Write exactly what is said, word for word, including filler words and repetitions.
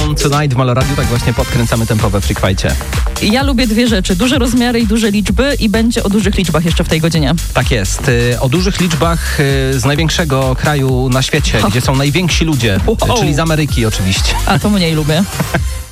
Alone Tonight w Maloradiu. Tak właśnie podkręcamy tempo we Freak Fightcie. Ja lubię dwie rzeczy. Duże rozmiary i duże liczby i będzie o dużych liczbach jeszcze w tej godzinie. Tak jest. O dużych liczbach z największego kraju na świecie, oh. gdzie są najwięksi ludzie, wow. czyli z Ameryki oczywiście. A to mniej lubię.